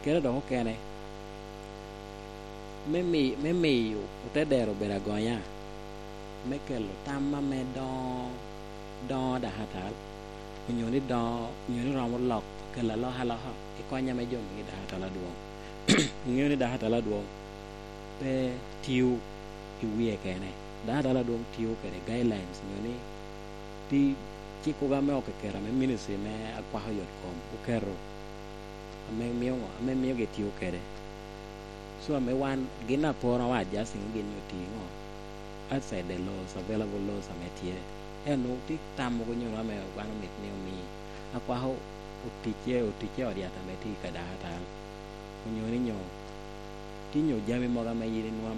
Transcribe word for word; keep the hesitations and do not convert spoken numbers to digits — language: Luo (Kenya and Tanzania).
kere do kene me mi me mi ute dero bera gonya me kelo tamma me do do da hatal nyoni do nyoni romo lok kala lo hala ha e konya me jom ni da hatala duong nyoni da hatala duong pe tiu i wiye kene da hatala duong tiu kene guidelines nyoni ti chiko ga me o kera me ministry me akwa yot kom ukero ame miyo ame miyo ge tiu kere so ame wan gina pora wa just ngin yuti ngo outside the laws available laws ame tie eno ti tamo go nyoro ame wan mit ni mi akwa ho utiche utiche odi ata me ti kada hata nyori nyo ti nyo jami mo ga me yiri no